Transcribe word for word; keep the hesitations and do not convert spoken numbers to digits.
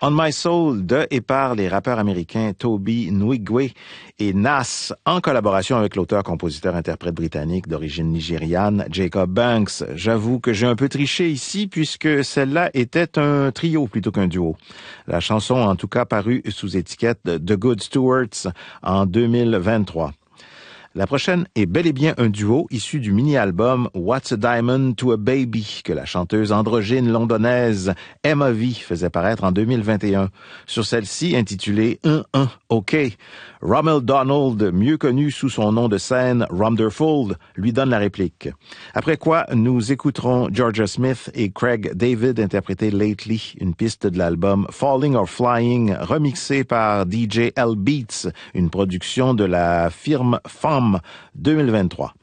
On My Soul de et par les rappeurs américains Toby Nwigwe et Nas, en collaboration avec l'auteur-compositeur-interprète britannique d'origine nigériane Jacob Banks. J'avoue que j'ai un peu triché ici puisque celle-là était un trio plutôt qu'un duo. La chanson, en tout cas, parue sous étiquette de The Good Stewards en deux mille vingt-trois. La prochaine est bel et bien un duo issu du mini-album What's a Diamond to a Baby que la chanteuse androgyne londonnaise Emma V faisait paraître en deux mille vingt et un. Sur celle-ci, intitulée un un OK, Rommel Donald, mieux connu sous son nom de scène Romderfold, lui donne la réplique. Après quoi, nous écouterons Georgia Smith et Craig David interpréter Lately, une piste de l'album Falling or Flying, remixée par D J L Beats, une production de la firme F A M deux mille vingt-trois.